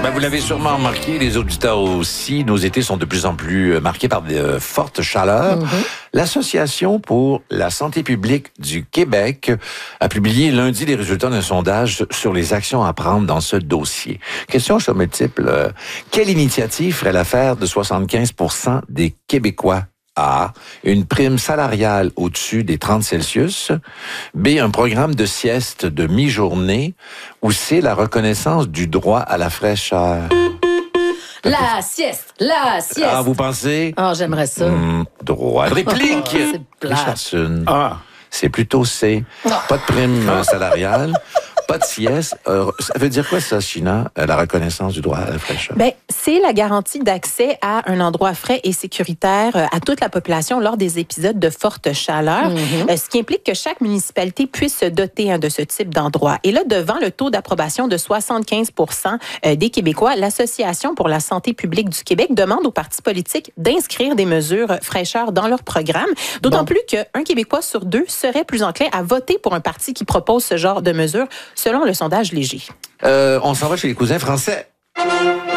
Ben, vous l'avez sûrement remarqué, les auditeurs aussi, nos étés sont de plus en plus marqués par de fortes chaleurs. L'Association pour la santé publique du Québec a publié lundi les résultats d'un sondage sur les actions à prendre dans ce dossier. Question sur multiple. Quelle initiative ferait l'affaire de 75% des Québécois? A. Une prime salariale au-dessus des 30 Celsius. B. Un programme de sieste de mi-journée. Ou C. La reconnaissance du droit à la fraîcheur. La sieste. Ah, vous pensez? Ah, j'aimerais ça. Droit de réplique. C'est plate. Richardson. C'est plutôt C. Pas de prime salariale. Pas de sieste. Ça veut dire quoi ça, China, la reconnaissance du droit à la fraîcheur? Ben, c'est la garantie d'accès à un endroit frais et sécuritaire à toute la population lors des épisodes de forte chaleur, ce qui implique que chaque municipalité puisse se doter de ce type d'endroit. Et là, devant le taux d'approbation de 75% des Québécois, l'Association pour la santé publique du Québec demande aux partis politiques d'inscrire des mesures fraîcheur dans leur programme, d'autant plus qu'un Québécois sur deux serait plus enclin à voter pour un parti qui propose ce genre de mesures, selon le sondage Léger. On s'en va chez les cousins français.